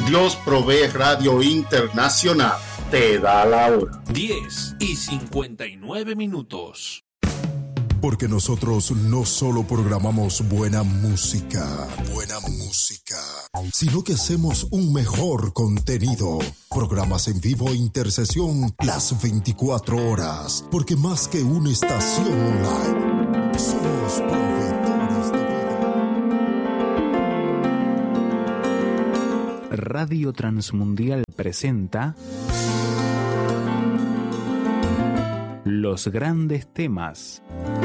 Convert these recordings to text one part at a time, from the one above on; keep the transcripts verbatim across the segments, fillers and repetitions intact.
Dios Provee Radio Internacional te da la hora. diez y cincuenta y nueve minutos. Porque nosotros no solo programamos buena música, buena música, sino que hacemos un mejor contenido. Programas en vivo e intercesión las veinticuatro horas. Porque más que una estación online, somos proveedores de vida. Radio Transmundial presenta Los Grandes Temas.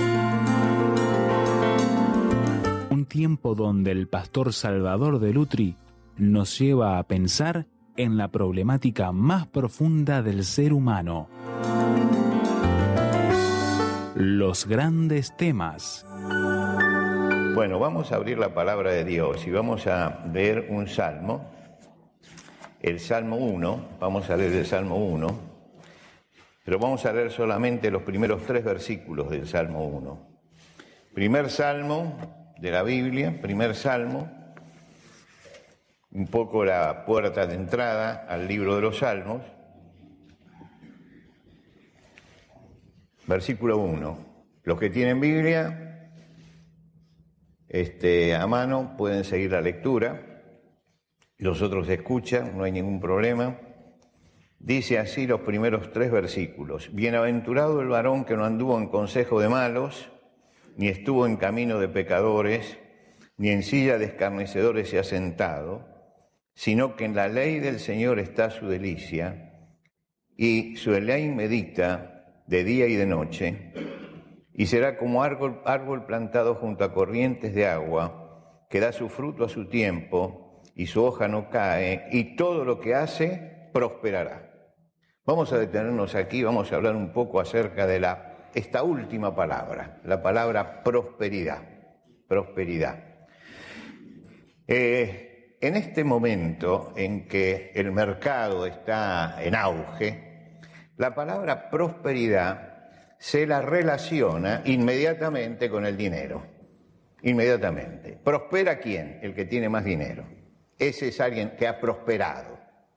Un tiempo donde el pastor Salvador de Lutri nos lleva a pensar en la problemática más profunda del ser humano. Los Grandes Temas. Bueno, vamos a abrir la palabra de Dios y vamos a ver un salmo, el Salmo uno, vamos a leer el Salmo uno, pero vamos a leer solamente los primeros tres versículos del Salmo uno. Primer salmo de la Biblia, primer salmo, un poco la puerta de entrada al libro de los Salmos. Versículo uno. Los que tienen Biblia este, a mano pueden seguir la lectura. Los otros escuchan, no hay ningún problema. Dice así los primeros tres versículos. Bienaventurado el varón que no anduvo en consejo de malos, ni estuvo en camino de pecadores, ni en silla de escarnecedores se ha sentado, sino que en la ley del Señor está su delicia, y su ley medita de día y de noche, y será como árbol, árbol plantado junto a corrientes de agua, que da su fruto a su tiempo, y su hoja no cae, y todo lo que hace prosperará. Vamos a detenernos aquí, vamos a hablar un poco acerca de la esta última palabra, la palabra prosperidad, prosperidad. Eh, en este momento en que el mercado está en auge, la palabra prosperidad se la relaciona inmediatamente con el dinero, inmediatamente. ¿Prospera quién? El que tiene más dinero. Ese es alguien que ha prosperado.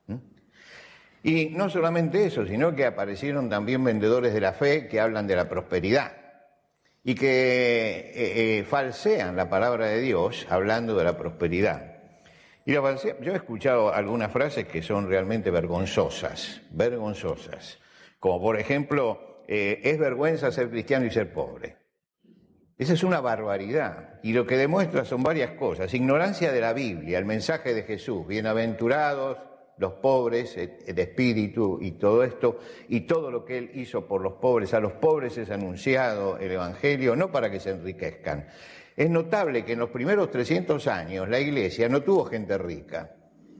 Y no solamente eso, sino que aparecieron también vendedores de la fe que hablan de la prosperidad y que eh, eh, falsean la palabra de Dios hablando de la prosperidad. Y la falsea, yo he escuchado algunas frases que son realmente vergonzosas, vergonzosas, como por ejemplo, eh, es vergüenza ser cristiano y ser pobre. Esa es una barbaridad y lo que demuestra son varias cosas. Ignorancia de la Biblia, el mensaje de Jesús, bienaventurados los pobres de espíritu y todo esto, y todo lo que Él hizo por los pobres. A los pobres es anunciado el Evangelio, no para que se enriquezcan. Es notable que en los primeros trescientos años la Iglesia no tuvo gente rica.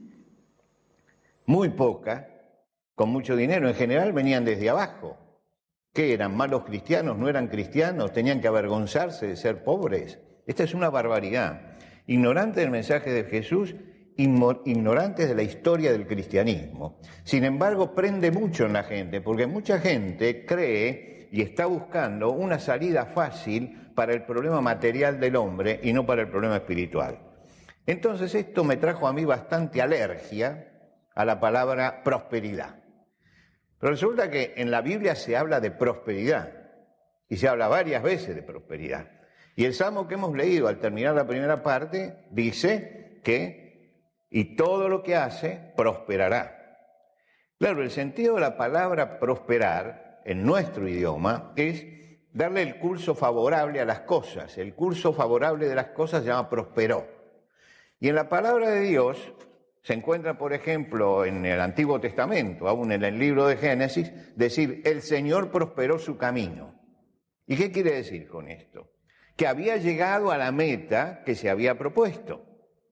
Muy poca, con mucho dinero. En general venían desde abajo. ¿Qué eran? ¿Malos cristianos? ¿No eran cristianos? ¿Tenían que avergonzarse de ser pobres? Esta es una barbaridad. Ignorante del mensaje de Jesús, ignorantes de la historia del cristianismo. Sin embargo, prende mucho en la gente, porque mucha gente cree y está buscando una salida fácil para el problema material del hombre y no para el problema espiritual. Entonces esto me trajo a mí bastante alergia a la palabra prosperidad. Pero resulta que en la Biblia se habla de prosperidad y se habla varias veces de prosperidad. Y el salmo que hemos leído al terminar la primera parte dice que y todo lo que hace prosperará. Claro, el sentido de la palabra prosperar en nuestro idioma es darle el curso favorable a las cosas. El curso favorable de las cosas se llama prosperó. Y en la palabra de Dios se encuentra, por ejemplo, en el Antiguo Testamento, aún en el libro de Génesis, decir, el Señor prosperó su camino. ¿Y qué quiere decir con esto? Que había llegado a la meta que se había propuesto.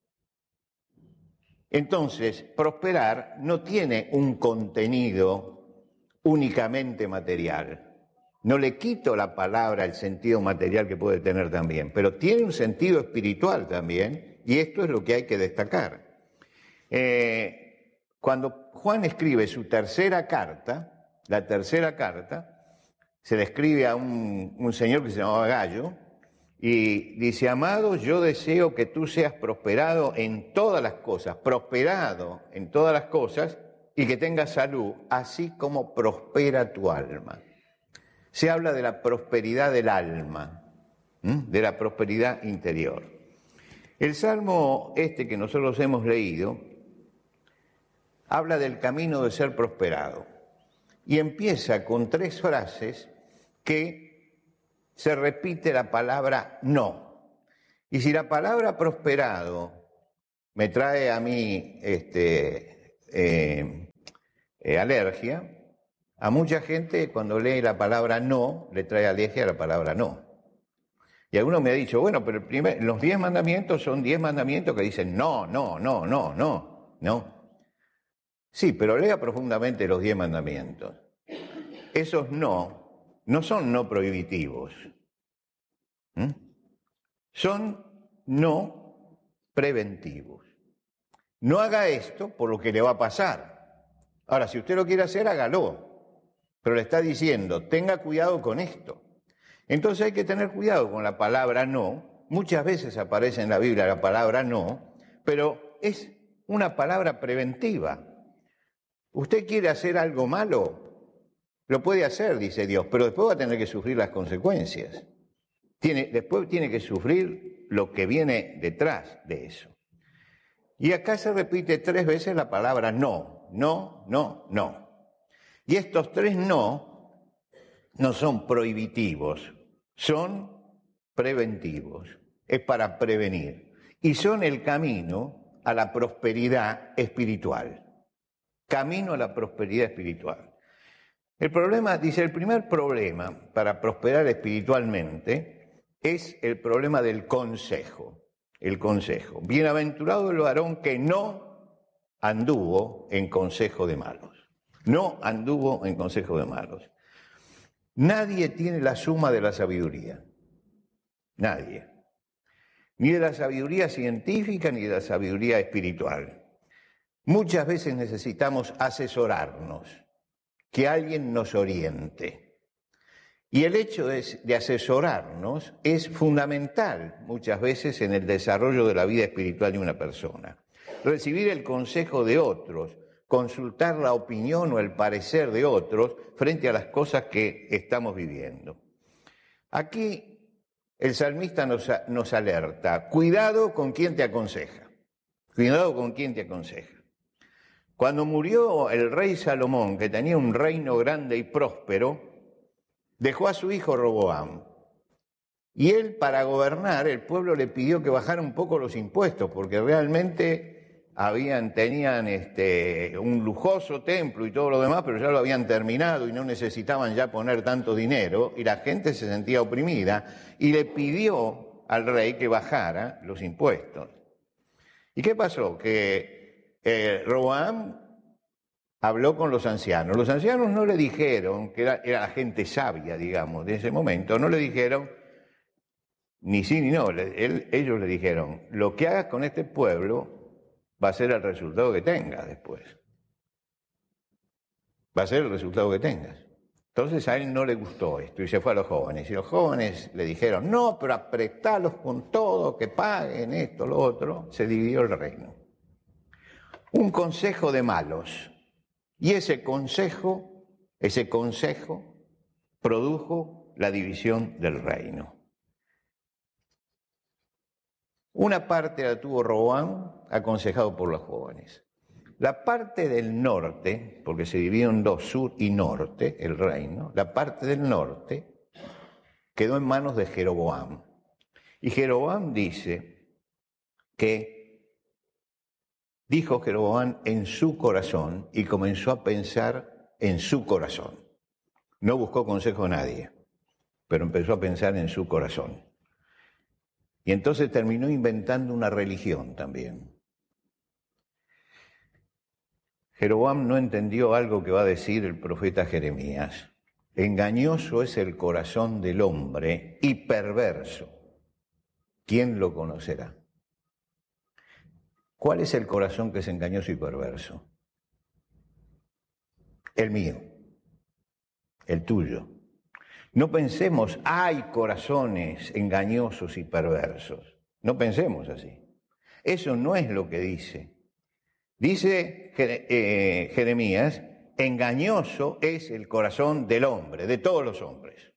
Entonces, prosperar no tiene un contenido únicamente material. No le quito la palabra el sentido material que puede tener también, pero tiene un sentido espiritual también, y esto es lo que hay que destacar. Eh, cuando Juan escribe su tercera carta, la tercera carta, se le escribe a un, un señor que se llamaba Gallo, Y dice, amado, yo deseo que tú seas prosperado en todas las cosas, prosperado en todas las cosas y que tengas salud, así como prospera tu alma. Se habla de la prosperidad del alma, ¿m? de la prosperidad interior. El salmo este que nosotros hemos leído habla del camino de ser prosperado y empieza con tres frases que se repite la palabra no. Y si la palabra prosperado me trae a mí este, eh, eh, alergia, a mucha gente cuando lee la palabra no, le trae alergia a la palabra no. Y alguno me ha dicho, bueno, pero el primer, los diez mandamientos son diez mandamientos que dicen no, no, no, no, no, no. Sí, pero lea profundamente los diez mandamientos. Esos no no son no prohibitivos, ¿Mm? son no preventivos. No haga esto por lo que le va a pasar. Ahora, si usted lo quiere hacer, hágalo, pero le está diciendo, tenga cuidado con esto. Entonces hay que tener cuidado con la palabra no. Muchas veces aparece en la Biblia la palabra no, pero es una palabra preventiva. Usted quiere hacer algo malo, lo puede hacer, dice Dios, pero después va a tener que sufrir las consecuencias. Tiene, después tiene que sufrir lo que viene detrás de eso. Y acá se repite tres veces la palabra no, no, no, no. Y estos tres no no son prohibitivos, son preventivos. Es para prevenir. Y son el camino a la prosperidad espiritual. Camino a la prosperidad espiritual. El problema, dice, el primer problema para prosperar espiritualmente es el problema del consejo. El consejo. Bienaventurado el varón que no anduvo en consejo de malos. No anduvo en consejo de malos. Nadie tiene la suma de la sabiduría. Nadie. Ni de la sabiduría científica ni de la sabiduría espiritual. Muchas veces necesitamos asesorarnos, que alguien nos oriente. Y el hecho de, de asesorarnos es fundamental muchas veces en el desarrollo de la vida espiritual de una persona. Recibir el consejo de otros, consultar la opinión o el parecer de otros frente a las cosas que estamos viviendo. Aquí el salmista nos, nos alerta, cuidado con quien te aconseja, cuidado con quien te aconseja. Cuando murió el rey Salomón, que tenía un reino grande y próspero, dejó a su hijo Roboam. Y él, para gobernar, el pueblo le pidió que bajara un poco los impuestos, porque realmente habían, tenían este, un lujoso templo y todo lo demás, pero ya lo habían terminado y no necesitaban ya poner tanto dinero, y la gente se sentía oprimida, y le pidió al rey que bajara los impuestos. ¿Y qué pasó? Que Eh, Roboam habló con los ancianos. Los ancianos no le dijeron, que era, era la gente sabia, digamos, de ese momento, no le dijeron ni sí ni no. Él, ellos le dijeron, lo que hagas con este pueblo va a ser el resultado que tengas después. Va a ser el resultado que tengas. Entonces a él no le gustó esto y se fue a los jóvenes. Y los jóvenes le dijeron, no, pero apretalos con todo, que paguen esto, lo otro. Se dividió el reino. Un consejo de malos. Y ese consejo, ese consejo produjo la división del reino. Una parte la tuvo Roboam, aconsejado por los jóvenes. La parte del norte, porque se dividió en dos, sur y norte, el reino, la parte del norte quedó en manos de Jeroboam. Y Jeroboam dice que Dijo Jeroboam en su corazón y comenzó a pensar en su corazón. No buscó consejo a nadie, pero empezó a pensar en su corazón. Y entonces terminó inventando una religión también. Jeroboam no entendió algo que va a decir el profeta Jeremías. Engañoso es el corazón del hombre y perverso. ¿Quién lo conocerá? ¿Cuál es el corazón que es engañoso y perverso? El mío, el tuyo. No pensemos, hay corazones engañosos y perversos. No pensemos así. Eso no es lo que dice. Dice eh, Jeremías, engañoso es el corazón del hombre, de todos los hombres,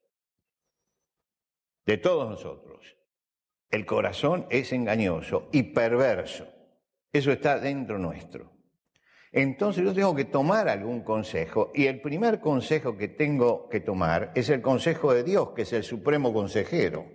de todos nosotros. El corazón es engañoso y perverso. Eso está dentro nuestro. Entonces yo tengo que tomar algún consejo, y el primer consejo que tengo que tomar es el consejo de Dios, que es el supremo consejero.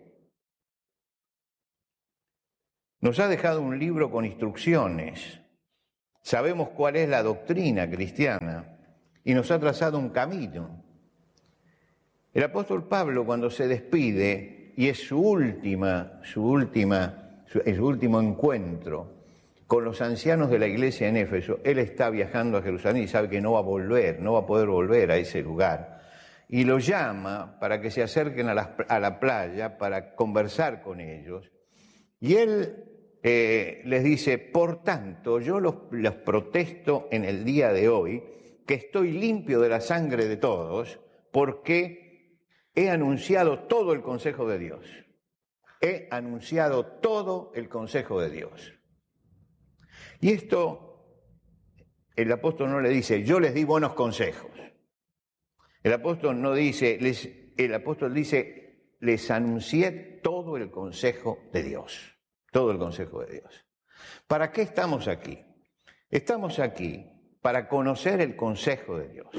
Nos ha dejado un libro con instrucciones. Sabemos cuál es la doctrina cristiana y nos ha trazado un camino. El apóstol Pablo, cuando se despide, y es su última, su última, su, es su último encuentro con los ancianos de la iglesia en Éfeso, él está viajando a Jerusalén y sabe que no va a volver, no va a poder volver a ese lugar. Y los llama para que se acerquen a la, a la playa para conversar con ellos. Y él eh, les dice, por tanto, yo los, los protesto en el día de hoy, que estoy limpio de la sangre de todos, porque he anunciado todo el consejo de Dios. He anunciado todo el consejo de Dios. Y esto, el apóstol no le dice, yo les di buenos consejos. El apóstol no dice, les, el apóstol dice, les anuncié todo el consejo de Dios. Todo el consejo de Dios. ¿Para qué estamos aquí? Estamos aquí para conocer el consejo de Dios.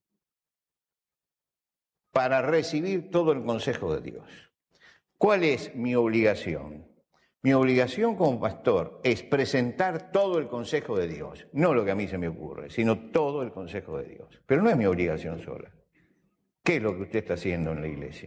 Para recibir todo el consejo de Dios. ¿Cuál es mi obligación? Mi obligación como pastor es presentar todo el consejo de Dios, no lo que a mí se me ocurre, sino todo el consejo de Dios. Pero no es mi obligación sola. ¿Qué es lo que usted está haciendo en la iglesia?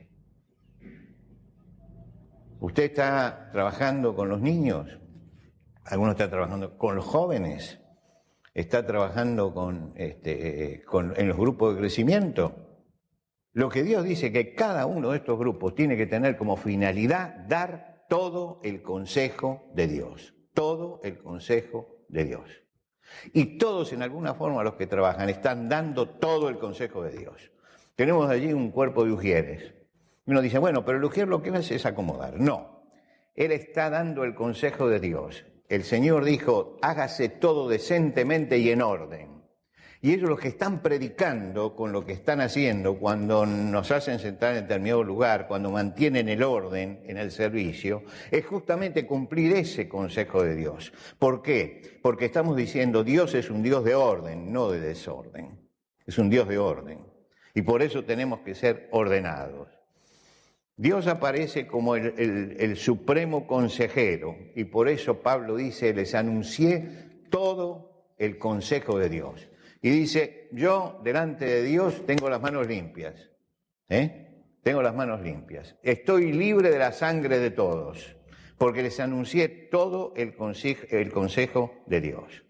¿Usted está trabajando con los niños? ¿Alguno está trabajando con los jóvenes? ¿Está trabajando con, este, con, en los grupos de crecimiento? Lo que Dios dice que cada uno de estos grupos tiene que tener como finalidad dar todo el consejo de Dios, todo el consejo de Dios. Y todos en alguna forma los que trabajan están dando todo el consejo de Dios. Tenemos allí un cuerpo de ujieres. Uno dice, bueno, pero el ujier lo que hace es acomodar. No, él está dando el consejo de Dios. El Señor dijo, hágase todo decentemente y en orden. Y ellos los que están predicando con lo que están haciendo, cuando nos hacen sentar en determinado lugar, cuando mantienen el orden en el servicio, es justamente cumplir ese consejo de Dios. ¿Por qué? Porque estamos diciendo, Dios es un Dios de orden, no de desorden. Es un Dios de orden. Y por eso tenemos que ser ordenados. Dios aparece como el, el, el supremo consejero, y por eso Pablo dice, les anuncié todo el consejo de Dios. Y dice, yo delante de Dios tengo las manos limpias, ¿eh? Tengo las manos limpias. Estoy libre de la sangre de todos, porque les anuncié todo el consejo, el consejo de Dios.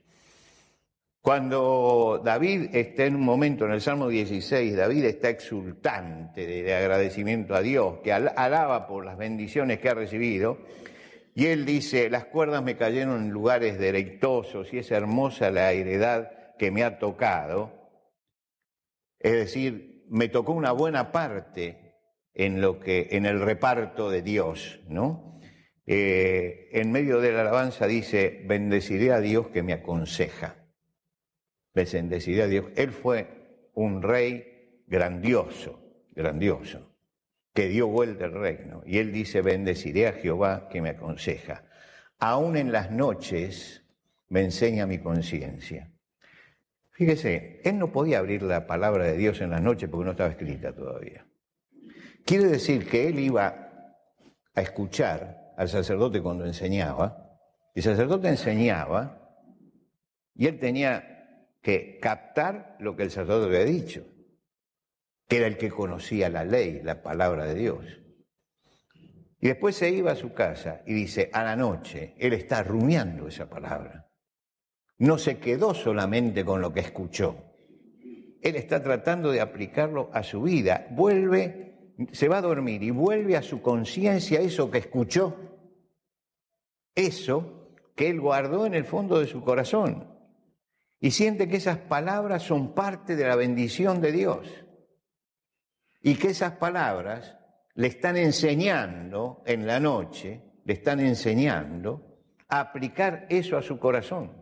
Cuando David está en un momento, en el Salmo dieciséis, David está exultante de, de agradecimiento a Dios, que al, alaba por las bendiciones que ha recibido, y él dice, las cuerdas me cayeron en lugares deleitosos, y es hermosa la heredad que me ha tocado, es decir, me tocó una buena parte en lo que, en el reparto de Dios, ¿no? Eh, en medio de la alabanza dice, bendeciré a Dios que me aconseja. Bendeciré a Dios. Él fue un rey grandioso, grandioso, que dio vuelta el reino. Y él dice, bendeciré a Jehová que me aconseja. Aún en las noches me enseña mi conciencia. Fíjese, él no podía abrir la palabra de Dios en las noches porque no estaba escrita todavía. Quiere decir que él iba a escuchar al sacerdote cuando enseñaba. El sacerdote enseñaba y él tenía que captar lo que el sacerdote había dicho, que era el que conocía la ley, la palabra de Dios. Y después se iba a su casa y dice, a la noche, él está rumiando esa palabra. No se quedó solamente con lo que escuchó. Él está tratando de aplicarlo a su vida. Vuelve, se va a dormir y vuelve a su conciencia eso que escuchó. Eso que él guardó en el fondo de su corazón. Y siente que esas palabras son parte de la bendición de Dios. y que esas palabras le están enseñando en la noche, le están enseñando a aplicar eso a su corazón.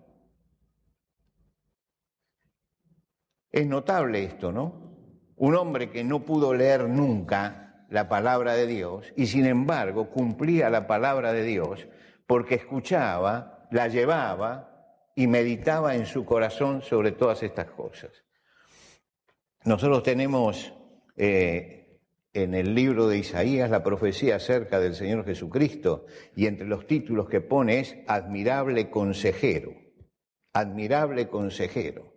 Es notable esto, ¿no? Un hombre que no pudo leer nunca la palabra de Dios y sin embargo cumplía la palabra de Dios porque escuchaba, la llevaba y meditaba en su corazón sobre todas estas cosas. Nosotros tenemos eh, en el libro de Isaías la profecía acerca del Señor Jesucristo y entre los títulos que pone es admirable consejero, admirable consejero.